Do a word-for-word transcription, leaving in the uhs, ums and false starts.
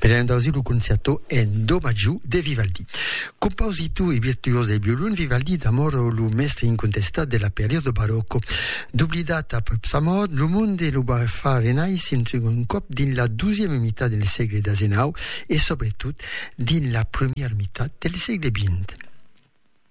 Prendausi il concerto en do maggiore di Vivaldi. Compositor e virtuoso del violone, Vivaldi d'amore lo mestre incontestato della periodo barocco. Dublidata per sa mod, lo mondo lo va fare rinascere un cop nella deuxième metà del secolo diciannove e soprattutto nella prima metà del secolo venti.